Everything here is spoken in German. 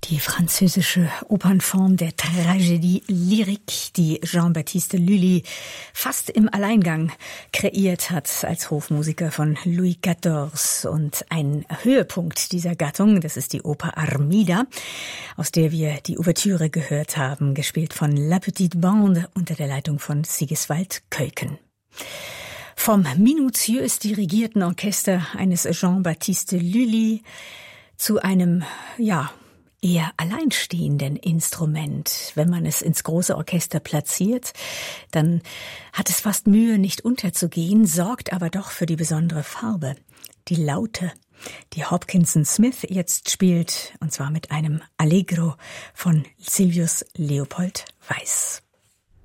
Die französische Opernform der Tragödie lyrique, die Jean-Baptiste Lully fast im Alleingang kreiert hat als Hofmusiker von Louis XIV. Und ein Höhepunkt dieser Gattung, das ist die Oper Armida, aus der wir die Ouvertüre gehört haben, gespielt von La Petite Bande unter der Leitung von Sigiswald Keuken. Vom minutiös dirigierten Orchester eines Jean-Baptiste Lully zu einem, eher alleinstehenden Instrument. Wenn man es ins große Orchester platziert, dann hat es fast Mühe, nicht unterzugehen, sorgt aber doch für die besondere Farbe, die Laute, die Hopkinson Smith jetzt spielt, und zwar mit einem Allegro von Silvius Leopold Weiß.